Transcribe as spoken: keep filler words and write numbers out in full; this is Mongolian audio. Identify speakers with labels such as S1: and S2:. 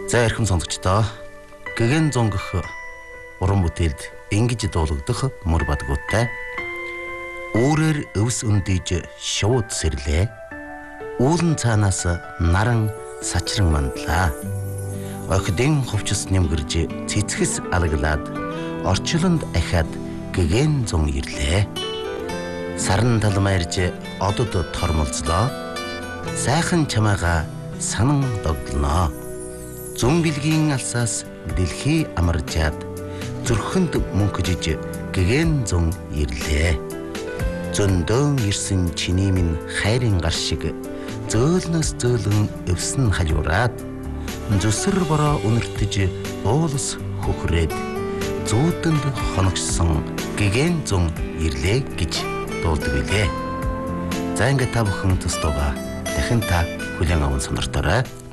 S1: За эрхэм сонсогчдоо гэгэн зонгох уран бүтээлд ингэж дуулагдах мөр бадгуудтай өөрөөр өвс өндийж шууд сэрлээ үүлэн цаанаас наран сачран мандлаа охидын хувцас нэмгэрж цэцгэс алаглаад орчлонд ахаад гэгэн зон ирлээ саран талмайрж одод тормолцлоо сайхан чамаага санан догдлоо зүүн билгийн алсаас дэлхий амарчаад зүрхэнд мөнхөжиж гэгэн зон ирлээ зөндөөн ирсэн чиний минь хайрын гар шиг зөөлнөөс зөөлөн өвсөн хажуураад зүсэр бороо үнэртэж уулс хөхрээд зүүдэнд хоногсон гэгэн зон ирлээ гэж дуулдаг билээ. За ингээд та бүхэн төстөөгөө дахин та хүлээн аван сонирторой.